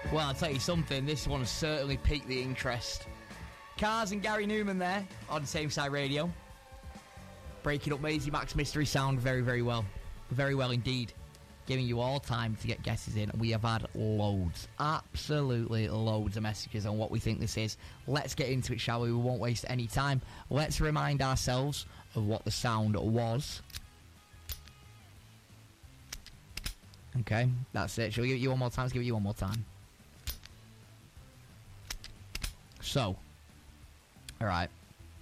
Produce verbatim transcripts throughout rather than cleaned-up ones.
Well, I'll tell you something, this one certainly piqued the interest. Cars and Gary Newman there on Same Side Radio. Breaking up Maisie Mac's mystery sound very, very well. Very well indeed. Giving you all time to get guesses in. We have had loads, absolutely loads of messages on what we think this is. Let's get into it, shall we? We won't waste any time. Let's remind ourselves of what the sound was. Okay, that's it. Shall we give it you one more time? Let's give it you one more time. So, alright.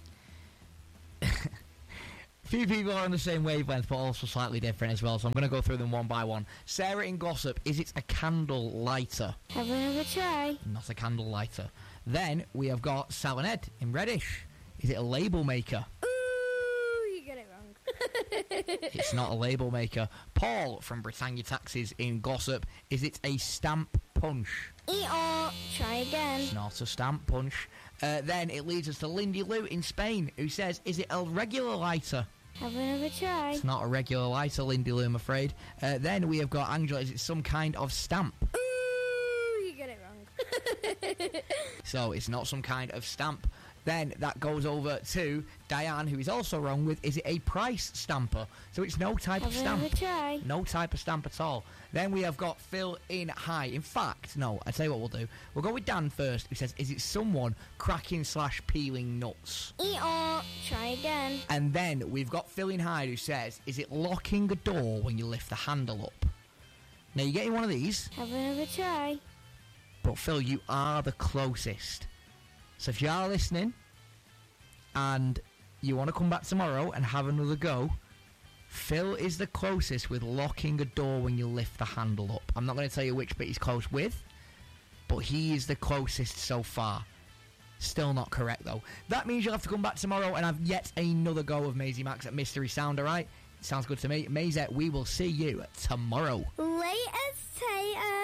A few people are on the same wavelength, but also slightly different as well, so I'm going to go through them one by one. Sarah in Gossip, is it a candle lighter? Have another try. Not a candle lighter. Then we have got Sal and Ed in Reddish. Is it a label maker? Ooh, you get it wrong. It's not a label maker. Paul from Britannia Taxis in Gossip, is it a stamp punch? E-or, try again. It's not a stamp punch. Uh, then it leads us to Lindy Lou in Spain, who says, is it a regular lighter? Have another try. It's not a regular lighter, Lindy Lou, I'm afraid. Uh, then we have got Angela. Is it some kind of stamp? Ooh, you get it wrong. So it's not some kind of stamp. Then that goes over to Diane, who is also wrong with, is it a price stamper? So it's no type Have of stamp. another try. No type of stamp at all. Then we have got Phil in High. In fact, no, I'll tell you what we'll do. We'll go with Dan first, who says, is it someone cracking slash peeling nuts? E-or, try again. And then we've got Phil in High, who says, is it locking a door when you lift the handle up? Now, you're getting one of these. Have another try. But Phil, you are the closest. So if you are listening and you want to come back tomorrow and have another go, Phil is the closest with locking a door when you lift the handle up. I'm not going to tell you which bit he's close with, but he is the closest so far. Still not correct, though. That means you'll have to come back tomorrow and have yet another go of Maisie Max at Mystery Sound, alright? Sounds good to me. Maisie, we will see you tomorrow. Later, Tater.